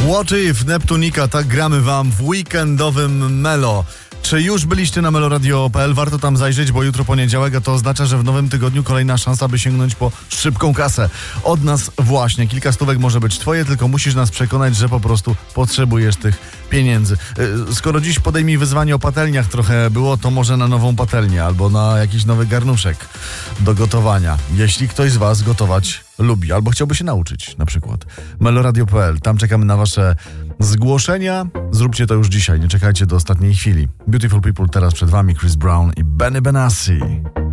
What If, Neptunika, tak gramy wam w weekendowym Melo. Czy już byliście na meloradio.pl? Warto tam zajrzeć, bo jutro poniedziałek, a to oznacza, że w nowym tygodniu kolejna szansa, by sięgnąć po szybką kasę. Od nas właśnie. Kilka stówek może być twoje, tylko musisz nas przekonać, że po prostu potrzebujesz tych pieniędzy. Skoro dziś podejmij wyzwanie o patelniach trochę było, to może na nową patelnię albo na jakiś nowy garnuszek do gotowania. Jeśli ktoś z was gotować lubi albo chciałby się nauczyć na przykład. meloradio.pl. Tam czekamy na wasze zgłoszenia. Zróbcie to już dzisiaj, nie czekajcie do ostatniej chwili. Beautiful People teraz przed wami, Chris Brown i Benny Benassi.